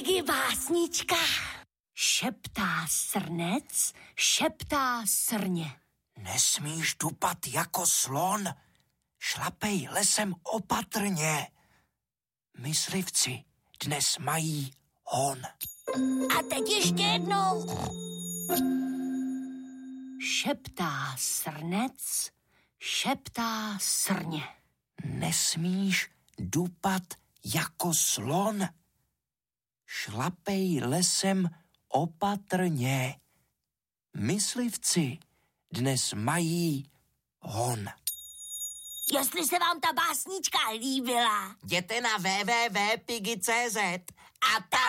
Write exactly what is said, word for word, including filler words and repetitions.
Piggy básnička. Šeptá srnec, šeptá srně. Nesmíš dupat jako slon, šlapej lesem opatrně. Myslivci dnes mají hon. A teď ještě jednou. Šeptá srnec, šeptá srně. Nesmíš dupat jako slon, šlapej lesem opatrně. Myslivci dnes mají hon. Jestli se vám ta básnička líbila, Jděte na w w w tečka piggy tečka cz a tam